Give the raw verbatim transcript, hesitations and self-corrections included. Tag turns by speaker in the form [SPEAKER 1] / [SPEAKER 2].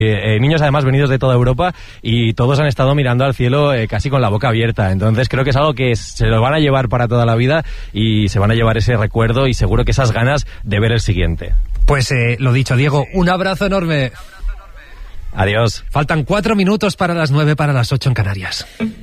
[SPEAKER 1] Eh, niños además venidos de toda Europa y todos han estado mirando al cielo eh, casi con la boca abierta. Entonces creo que es algo que se lo van a llevar para toda la vida y se van a llevar ese recuerdo y seguro que esas ganas de ver el siguiente.
[SPEAKER 2] Pues eh, lo dicho, Diego, un abrazo enorme.
[SPEAKER 1] Adiós.
[SPEAKER 2] Faltan cuatro minutos para las nueve, para las ocho en Canarias.